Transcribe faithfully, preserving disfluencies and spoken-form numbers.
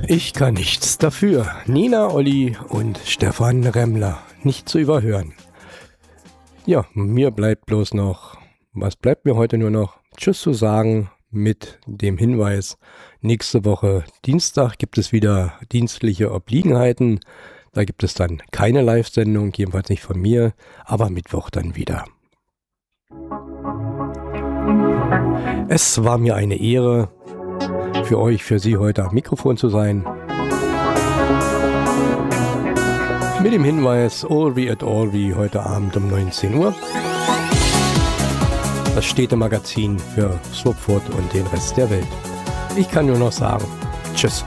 Ich kann nichts dafür. Nina, Olli und Stefan Remmler. Nicht zu überhören. Ja, mir bleibt bloß noch, was bleibt mir heute nur noch? Tschüss zu sagen mit dem Hinweis, nächste Woche Dienstag gibt es wieder dienstliche Obliegenheiten. Da gibt es dann keine Live-Sendung, jedenfalls nicht von mir, aber Mittwoch dann wieder. Es war mir eine Ehre, für euch, für Sie heute am Mikrofon zu sein. Mit dem Hinweis, Alvi at Alvi heute Abend um neunzehn Uhr. Das Städte-Magazin für Swapford und den Rest der Welt. Ich kann nur noch sagen, tschüss.